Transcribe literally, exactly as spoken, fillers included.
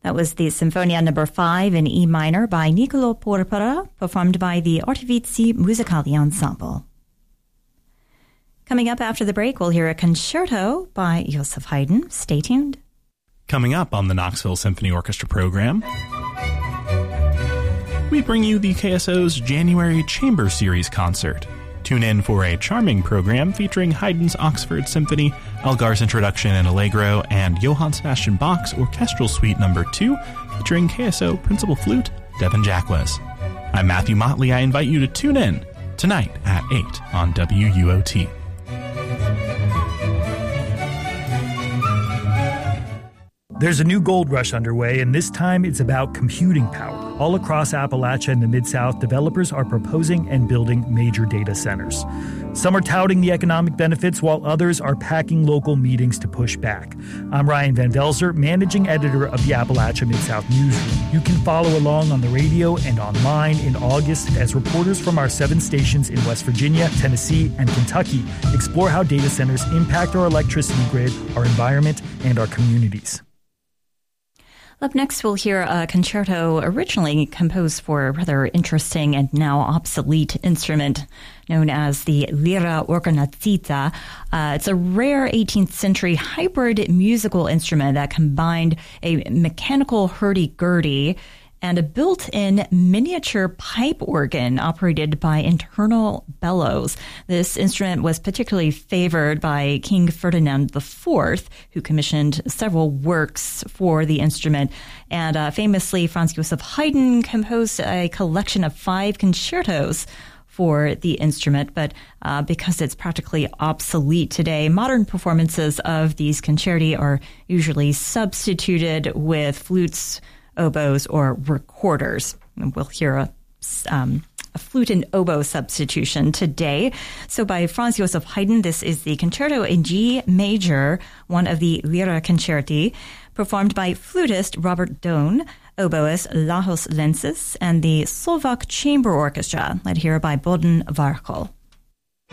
That was the Sinfonia number five in E minor by Niccolò Porpora, performed by the Artifizi Musicali Ensemble. Coming up after the break, we'll hear a concerto by Joseph Haydn. Stay tuned. Coming up on the Knoxville Symphony Orchestra program, we bring you the K S O's January Chamber Series concert. Tune in for a charming program featuring Haydn's Oxford Symphony, Elgar's Introduction in Allegro, and Johann Sebastian Bach's Orchestral Suite number two, featuring K S O Principal Flute, Devin Jacques. I'm Matthew Motley. I invite you to tune in tonight at eight on W U O T. There's a new gold rush underway, and this time it's about computing power. All across Appalachia and the Mid-South, developers are proposing and building major data centers. Some are touting the economic benefits, while others are packing local meetings to push back. I'm Ryan Van Delzer, managing editor of the Appalachia Mid-South Newsroom. You can follow along on the radio and online in August as reporters from our seven stations in West Virginia, Tennessee, and Kentucky explore how data centers impact our electricity grid, our environment, and our communities. Up next, we'll hear a concerto originally composed for a rather interesting and now obsolete instrument known as the lira organizzata. Uh, it's a rare eighteenth century hybrid musical instrument that combined a mechanical hurdy-gurdy and a built-in miniature pipe organ operated by internal bellows. This instrument was particularly favored by King Ferdinand the Fourth, who commissioned several works for the instrument. And uh, famously, Franz Joseph Haydn composed a collection of five concertos for the instrument, but uh, because it's practically obsolete today, modern performances of these concerti are usually substituted with flutes, oboes, or recorders. And we'll hear a, um, a flute and oboe substitution today. So by Franz Joseph Haydn, this is the Concerto in G major, one of the Lira Concerti, performed by flutist Robert Doan, oboist Lajos Lenses, and the Slovak Chamber Orchestra, led here by Bohdan Varchol.